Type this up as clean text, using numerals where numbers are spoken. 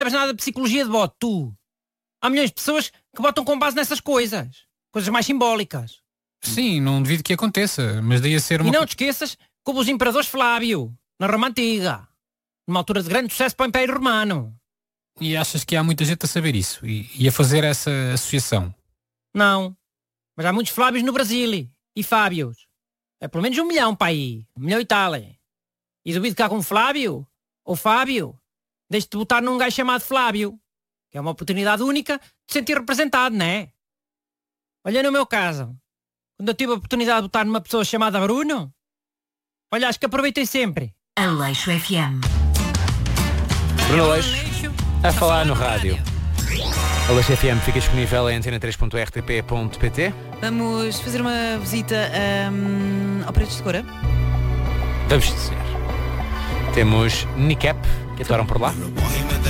sabes nada de psicologia de voto, tu. Há milhões de pessoas que votam com base nessas coisas. Coisas mais simbólicas. Sim, não duvido que aconteça, mas daí a ser uma... E não te esqueças como os imperadores Flávio, na Roma Antiga. Numa altura de grande sucesso para o Império Romano. E achas que há muita gente a saber isso e a fazer essa associação? Não. Mas há muitos Flávios no Brasil. E Fábios. É pelo menos 1 milhão para aí. 1 milhão e tal. E duvido que algum Flávio ou Fábio deixe-te votar num gajo chamado Flávio. Que é uma oportunidade única de sentir representado, não é? Olha no meu caso. Quando eu tive a oportunidade de votar numa pessoa chamada Bruno, olha, acho que aproveitei sempre. Aleixo FM. Bruno Aleixo a falar no rádio. Aleixo FM fica disponível em antena3.rtp.pt. Vamos fazer uma visita ao Paredes de Cora. Vamos, senhor. Temos Nicap, que atuaram por lá.